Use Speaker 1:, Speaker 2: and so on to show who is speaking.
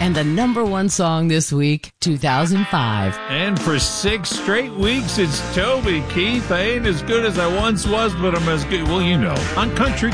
Speaker 1: And the number one song this week, 2005.
Speaker 2: And for 6 straight weeks, it's Toby Keith. I ain't as good as I once was, but I'm as good. Well, you know, on Country